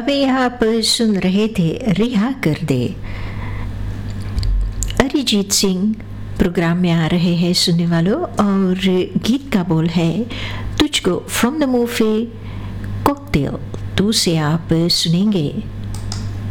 अभी आप सुन रहे थे रिहा कर दे। अरिजीत सिंह प्रोग्राम में आ रहे हैं सुनने वालों, और गीत का बोल है तुझको फ्रॉम द मूवी कॉकटेल। तो उसे आप सुनेंगे